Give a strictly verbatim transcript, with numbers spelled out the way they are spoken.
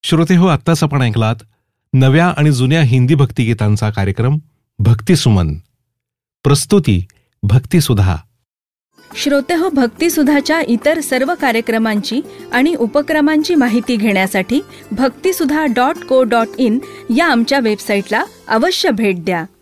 श्रोते हो, आत्ताच आपण ऐकलात नव्या आणि जुन्या हिंदी भक्तिगीतांचा कार्यक्रम भक्तिसुमन. प्रस्तुती भक्तिसुधा. श्रोते हो, भक्तिसुधाच्या इतर सर्व कार्यक्रमांची आणि उपक्रमांची माहिती घेण्यासाठी भक्तिसुधा डॉट को डॉट इन या आमच्या वेबसाईटला अवश्य भेट द्या.